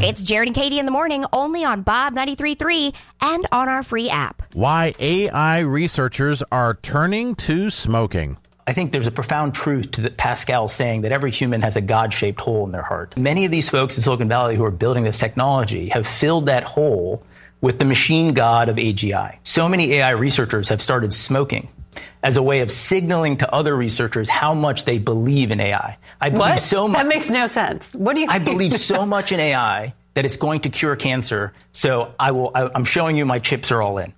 It's Jared and Katie in the morning, only on Bob 93.3 and on our free app. Why AI researchers are turning to smoking. I think there's a profound truth to Pascal saying that every human has a God-shaped hole in their heart. Many of these folks in Silicon Valley who are building this technology have filled that hole with the machine god of AGI. So many AI researchers have started smoking as a way of signaling to other researchers how much they believe in AI. I believe so much. That makes no sense. What do you I believe so much in AI that it's going to cure cancer. So I'm showing you my chips are all in.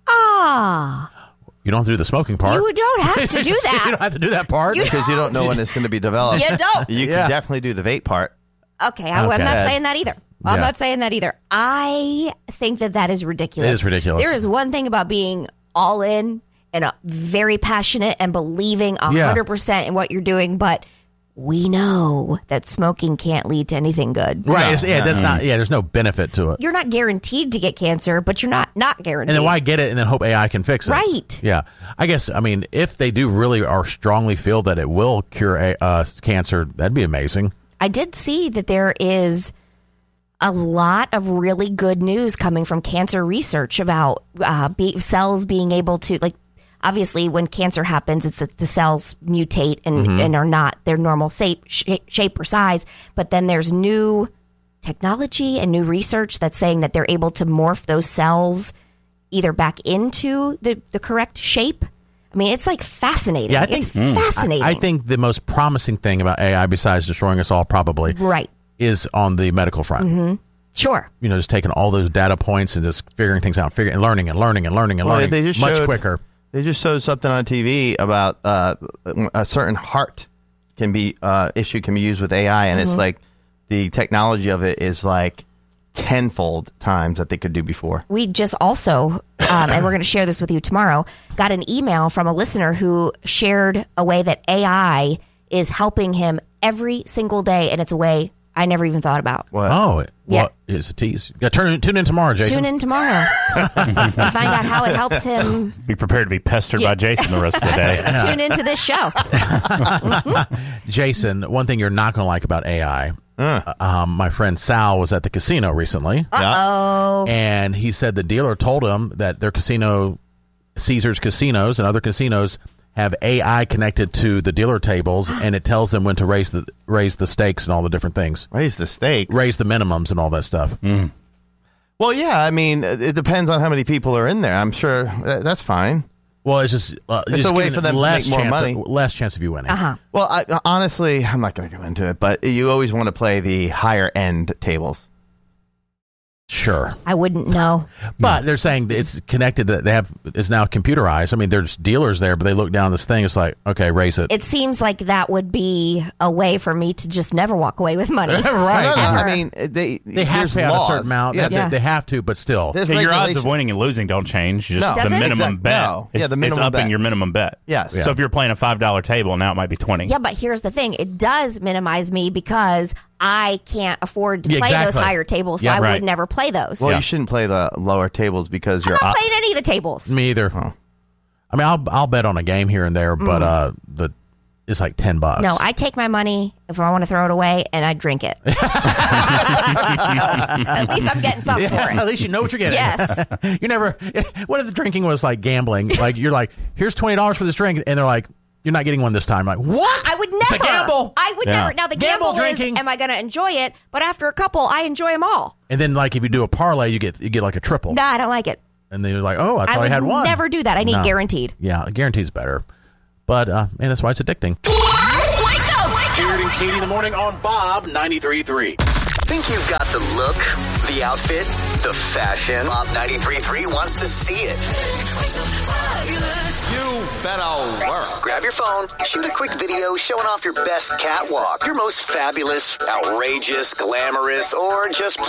You don't have to do the smoking part. You don't have to do that. You don't have to do that part. Because you don't know when it's going to be developed. You don't. You can definitely do the vape part. Okay, I'm not saying that either. I'm not saying that either. I think that is ridiculous. It is ridiculous. There is one thing about being all in and very passionate and believing 100% in what you're doing, but we know that smoking can't lead to anything good. Right. There's no benefit to it. You're not guaranteed to get cancer, but you're not guaranteed. And then why get it and then hope AI can fix it? Right. Yeah. I guess, if they do really or strongly feel that it will cure cancer, that'd be amazing. I did see that there is a lot of really good news coming from cancer research about cells being able to, obviously when cancer happens, it's that the cells mutate and are not their normal shape or size. But then there's new technology and new research that's saying that they're able to morph those cells either back into the correct shape. It's fascinating. Yeah, it's fascinating. I think the most promising thing about AI, besides destroying us all probably, is on the medical front. Mm-hmm. Sure. Just taking all those data points and just figuring things out, and learning much quicker. They just showed something on TV about a certain heart issue can be used with AI, and it's like the technology of it is like tenfold times that they could do before. We just also, and we're going to share this with you tomorrow, got an email from a listener who shared a way that AI is helping him every single day, and it's a way I never even thought about. What? Oh, well, it's a tease. Tune in tomorrow, Jason. Tune in tomorrow and find out how it helps him. Be prepared to be pestered by Jason the rest of the day. Tune into this show. Jason, one thing you're not going to like about AI, my friend Sal was at the casino recently. Uh-oh. And he said the dealer told him that their casino, Caesars Casinos and other casinos, have AI connected to the dealer tables, and it tells them when to raise the stakes and all the different things. Raise the stakes? Raise the minimums and all that stuff. Mm. Well, yeah, it depends on how many people are in there. I'm sure that's fine. Well, it's just it's a way for them to make more money. Less chance of you winning. Well, honestly, I'm not going to go into it, but you always want to play the higher end tables. Sure. I wouldn't know. But they're saying that it's connected, that it's now computerized. There's dealers there, but they look down this thing. It's like, okay, raise it. It seems like that would be a way for me to just never walk away with money. Right. No, they have to pay out a certain amount. Yeah. They have to, but still. Your odds of winning and losing don't change. Just the minimum bet. No. The minimum it's upping bet. your minimum bet. Yes. So if you're playing a $5 table, now it might be 20. Yeah, but here's the thing. It does minimize me because I can't afford to play those higher tables, so I would never play those. Well, you shouldn't play the lower tables because you're not playing any of the tables. Me either. Oh. I'll bet on a game here and there, but it's like $10. No, I take my money if I want to throw it away, and I drink it. At least I'm getting something for it. At least you know what you're getting. Yes. You never. What if the drinking was like gambling? Like you're like, here's $20 for this drink, and they're like, you're not getting one this time. I'm like, what? I would never. It's a gamble. I would never. Now the gamble is, am I going to enjoy it? But after a couple, I enjoy them all. And then, like, if you do a parlay, you get like a triple. Nah, I don't like it. And then you're like, oh, I thought I had one. I would never do that. I need guaranteed. Yeah, guaranteed's better. But and that's why it's addicting. Jared and Katie in the morning on Bob 93.3. Think you've got the look, the outfit, the fashion? Bob 93.3 wants to see it. You better work. Grab your phone, shoot a quick video showing off your best catwalk, your most fabulous, outrageous, glamorous, or just